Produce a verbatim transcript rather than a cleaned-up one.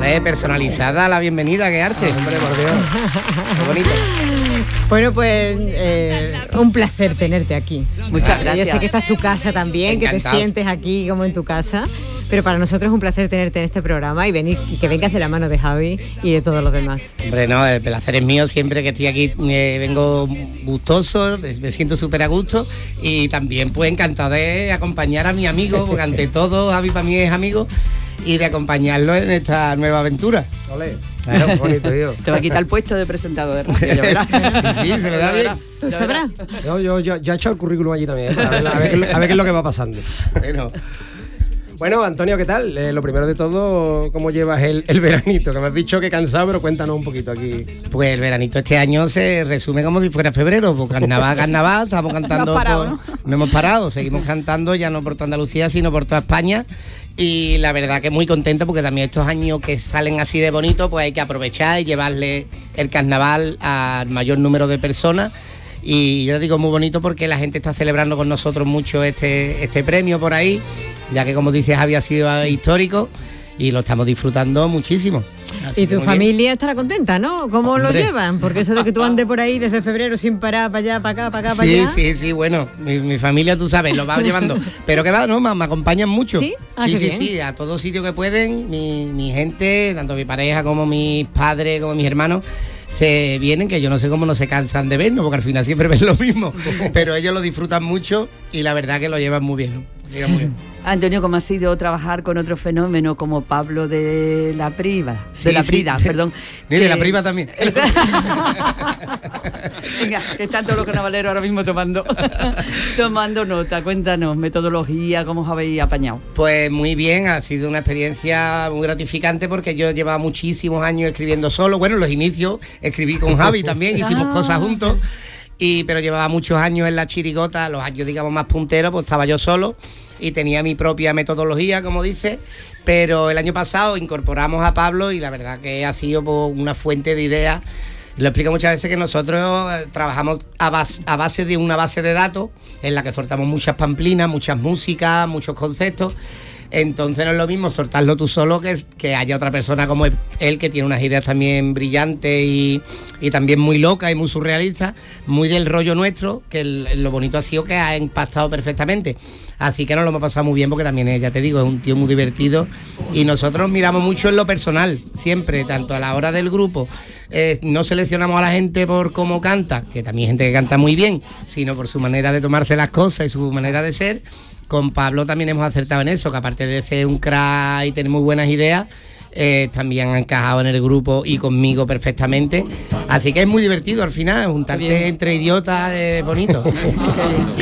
Hombre, personalizada la bienvenida, qué arte. Ah, hombre, por Dios. Qué bonito. Bueno, pues eh, un placer tenerte aquí. Muchas gracias. Yo sé que esta es tu casa también, Encantados. que te sientes aquí como en tu casa, pero para nosotros es un placer tenerte en este programa y venir y que vengas de la mano de Javi y de todos los demás. Hombre, no, el placer es mío, siempre que estoy aquí eh, vengo gustoso, me siento súper a gusto y también pues encantado de acompañar a mi amigo, porque ante todo Javi para mí es amigo, y de acompañarlo en esta nueva aventura. Olé. Claro, qué bonito, tío. Te va a quitar el puesto de presentador de radio, ya verás. Sí, se me da bien. ¿Tú sabrás? Yo, yo, yo ya he echado el currículum allí también, ¿eh? a, ver, a, ver, qué es lo- a ver qué es lo que va pasando. Bueno, Bueno, Antonio, ¿qué tal? Eh, lo primero de todo, ¿cómo llevas el, el veranito? Que me has dicho que cansado, pero cuéntanos un poquito aquí. pues el veranito este año se resume como si fuera febrero, porque carnaval, carnaval, estamos cantando, No has parado, por- no hemos parado, seguimos cantando ya no por toda Andalucía, sino por toda España. Y la verdad que muy contento porque también estos años que salen así de bonito, pues hay que aprovechar y llevarle el carnaval al mayor número de personas. Y yo digo muy bonito porque la gente está celebrando con nosotros mucho este, este premio por ahí, ya que como dices había sido histórico y lo estamos disfrutando muchísimo. Así Y que tu muy bien. familia estará contenta, ¿no? ¿Cómo lo Hombre. llevan? Porque eso de que tú andes por ahí desde febrero sin parar, para allá, para acá, para acá, para Sí, allá. sí, sí, bueno, mi, mi familia, tú sabes, lo va llevando. Pero que va, no, me, me acompañan mucho. ¿Sí? Ah, sí, qué sí, bien. sí, a todos sitios que pueden, mi, mi gente, tanto mi pareja como mis padres, como mis hermanos, se vienen, que yo no sé cómo no se cansan de vernos, porque al final siempre ven lo mismo. Pero ellos lo disfrutan mucho y la verdad que lo llevan muy bien, ¿no? Lo llevan muy bien. Antonio, ¿cómo ha sido trabajar con otro fenómeno como Pablo de la Priva? Sí, de la sí. Prida, perdón. Y de la Que- Priva también. Venga, que están todos los carnavaleros ahora mismo tomando tomando nota. Cuéntanos, metodología, cómo os habéis apañado. Pues muy bien, ha sido una experiencia muy gratificante porque yo llevaba muchísimos años escribiendo solo. Bueno, en los inicios escribí con Javi también, hicimos Ah. cosas juntos. Y, pero llevaba muchos años en la chirigota, los años digamos más punteros, pues estaba yo solo y tenía mi propia metodología, como dice. Pero el año pasado incorporamos a Pablo y la verdad que ha sido pues, una fuente de ideas. Lo explico muchas veces que nosotros eh, trabajamos a base, a base de una base de datos en la que soltamos muchas pamplinas, muchas músicas, muchos conceptos. Entonces no es lo mismo soltarlo tú solo que, que haya otra persona como él que tiene unas ideas también brillantes y, y también muy locas y muy surrealistas, muy del rollo nuestro, que el- lo bonito ha sido que ha impactado perfectamente. Así que nos lo hemos pasado muy bien porque también, es, ya te digo, es un tío muy divertido y nosotros miramos mucho en lo personal, siempre, tanto a la hora del grupo. Eh, no seleccionamos a la gente por cómo canta, que también hay gente que canta muy bien, sino por su manera de tomarse las cosas y su manera de ser. Con Pablo también hemos acertado en eso, que aparte de ser un crack y tener muy buenas ideas, eh, también ha encajado en el grupo y conmigo perfectamente. Así que es muy divertido al final, juntarte Bien. entre idiotas es bonito. Qué bien.